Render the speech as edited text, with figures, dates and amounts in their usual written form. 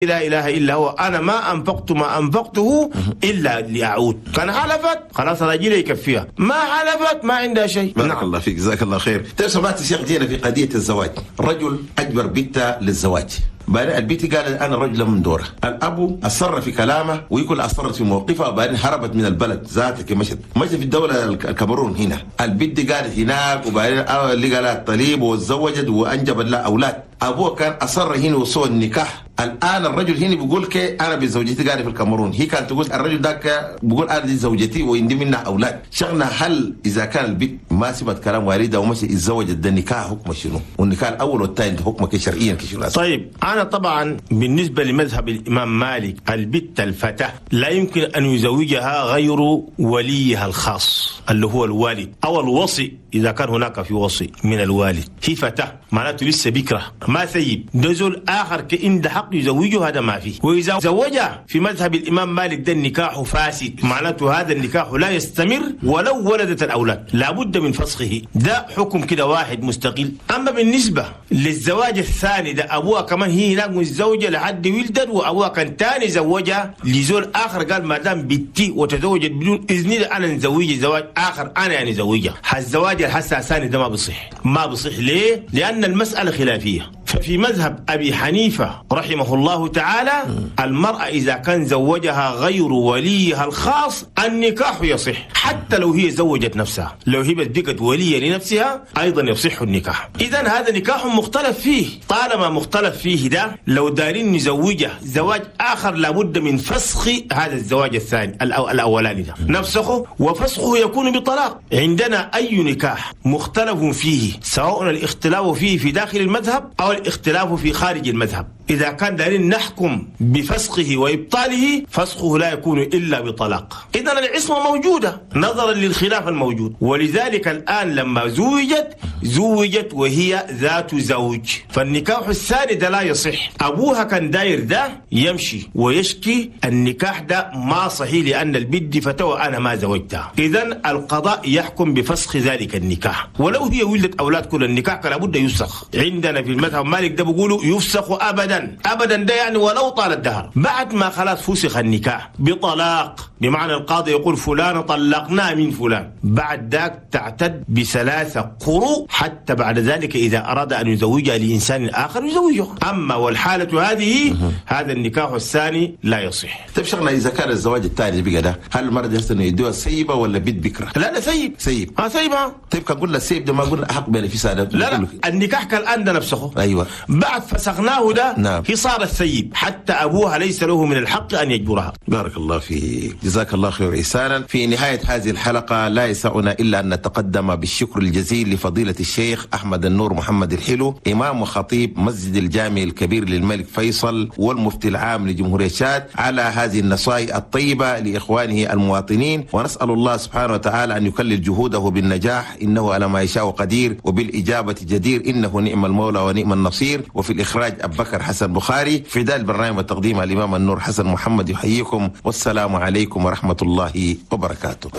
لا إله إلا هو أنا ما أنفقت ما أنفقته إلا لأعود. كان حلفت خلاص الرجل يكفيها، ما حلفت ما عندها شيء. بارك الله فيك، جزاك الله خير. سمعت الشيخ جينا في قضية الزواج، رجل أجبر بنته للزواج، بعدين البنت قالت انا رجل من دوره، الابو اصر في كلامه ويقول اصرت في موقفها، بعدين هربت من البلد ذاتك، مشت في الدوله الكاميرون هنا، البنت قالت هناك، وبعدين لقى لها الطليب وتزوجت وانجبت لها اولاد. ابوه كان اصر هنا وصو النكاح. الان الرجل هنا بيقول انا بزوجتي قاعده في الكاميرون، هي كانت تقول الرجل ذاك بيقول انا دي زوجتي وعندي منها اولاد. شغلنا هل اذا كان البنت ما سمعت كلام والدها ومشي اتزوجت، ده النكاح حكمه شنو؟ والنكاح الاول والثاني حكمه شرعيا كشنو؟ طيب أنا طبعا بالنسبة لمذهب الإمام مالك البت الفتاة لا يمكن أن يزوجها غير وليها الخاص اللي هو الوالد أو الوصي، إذا كان هناك في وصي من الوالد. هي فتاة معناته لسه بكرة ما ثيب، نزل آخر كإن حق يزوجه هذا ما فيه. وإذا زوجها في مذهب الإمام مالك ده النكاح فاسد، معناته هذا النكاح لا يستمر ولو ولدت الأولاد، لابد من فسخه. ده حكم كده واحد مستقل. أما بالنسبة للزواج الثاني ده أبوها كمان هي هناك متزوجة لحد ولدت، وأبوها كان تاني زوجها لزول آخر، قال ما دام بنتي وتزوجت بدون إذني أنا نزوجها زواج آخر، أنا يعني زوجها. الزواج الثاني ده ما بصح ليه؟ لأن المسألة خلافية. ففي مذهب أبي حنيفة رحمه الله تعالى المرأة إذا كان زوجها غير وليها الخاص النكاح يصح، حتى لو هي زوجت نفسها، لو هي بقت ولية لنفسها أيضا يصح النكاح. إذن هذا نكاح مختلف فيه. طالما مختلف فيه ده لو دارين نزوجه زواج آخر لابد من فسخ هذا الزواج الثاني الأولاني ده، نفسخه وفسخه يكون بطلاق. عندنا أي نكاح مختلف فيه، سواء الاختلاف فيه في داخل المذهب أو الاختلاف في خارج المذهب، إذا كان دارين نحكم بفسخه وإبطاله فسخه لا يكون إلا بطلاق. إذن العصمة موجودة نظرا للخلاف الموجود. ولذلك الآن لما زوجت وهي ذات زوج، فالنكاح الثاني ده لا يصح. أبوها كان داير ده يمشي ويشكي النكاح ده ما صحيح لأن البنت فتوى أنا ما زوجتها، إذن القضاء يحكم بفسخ ذلك النكاح. ولو هي ولدت أولاد كل النكاح كان لابد يفسخ. عندنا في المذهب مالك ده بيقولوا يفسخ أبدا ده يعني ولو طال الدهر. بعد ما خلاص فسخ النكاح بطلاق، بمعنى القاضي يقول فلان طلقنا من فلان، بعد ذاك تعتد ب3 قروء، حتى بعد ذلك إذا أراد أن يزوجها لإنسان آخر يزوجها. أما والحالة هذه هذا النكاح الثاني لا يصح. طيب شغلنا إذا كان الزواج الثاني بقى ده، هل المرأة يحسن يدوها سيبة ولا بنت بكرة؟ لا سيب. سيبها. طيب كان قلنا السيب ده ما قلنا أحق بنفسها ده. لا النكاح كان الآن ده نفسه. أيوة. بعد فسخناه ده نعم. هي صارت سيب، حتى أبوها ليس له من الحق أن يجبرها. بارك الله فيك، جزاك الله خير إحسانا. في نهاية هذه الحلقة لا يسعنا إلا أن نتقدم بالشكر الجزيل لفضيلة الشيخ أحمد النور محمد الحلو، إمام وخطيب مسجد الجامع الكبير للملك فيصل والمفتي العام لجمهورية تشاد، على هذه النصائح الطيبة لإخوانه المواطنين، ونسأل الله سبحانه وتعالى أن يكلل جهوده بالنجاح، إنه على ما يشاء قدير، وبالإجابة جدير، إنه نعم المولى ونعم النصير. وفي الإخراج أبو بكر حسن بخاري، في دال البرنامج وتقديم الإمام النور حسن محمد، يحييكم والسلام عليكم ورحمة الله وبركاته.